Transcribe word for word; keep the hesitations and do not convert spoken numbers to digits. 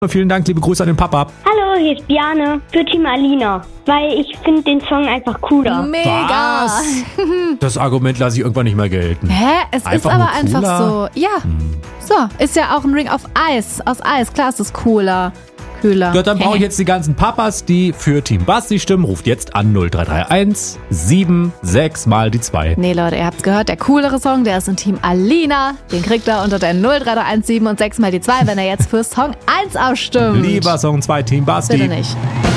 Vielen Dank, liebe Grüße an den Papa. Hallo, hier ist Biane für Team Alina, weil ich finde den Song einfach cooler. Mega. Was? Das Argument lasse ich irgendwann nicht mehr gelten. Hä? Es Einfach ist aber nur einfach cooler? so. Ja. Hm. So, ist ja auch ein Ring auf Eis. Aus Eis. Klar ist es cooler. Kühler. Ja, dann brauche ich jetzt die ganzen Papas, die für Team Basti stimmen. Ruft jetzt an null drei drei eins sieben sechs mal die zwei. Nee, Leute, ihr habt's gehört. Der coolere Song, der ist in Team Alina. Den kriegt er unter der null drei drei eins sieben und sechs mal die zwei, wenn er jetzt für Song eins ausstimmt. Lieber Song zwei, Team Basti. Bitte nicht.